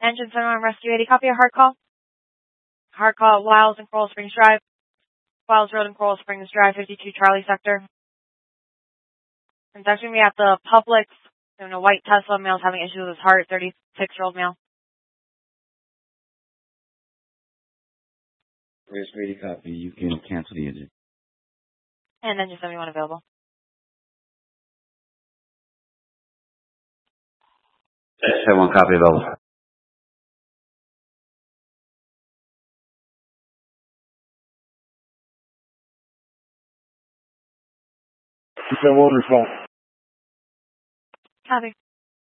Engine 71 Rescue 80, copy a hard call. Hard call, Wiles and Coral Springs Drive. Wiles Road and Coral Springs Drive, 52 Charlie Sector. It's actually going to be at the Publix. And a white Tesla male is having issues with his heart, 36-year-old male. Rescue 80, copy. You can cancel the engine. And Engine 71 available. Engine 71, copy available. You can respond. Copy.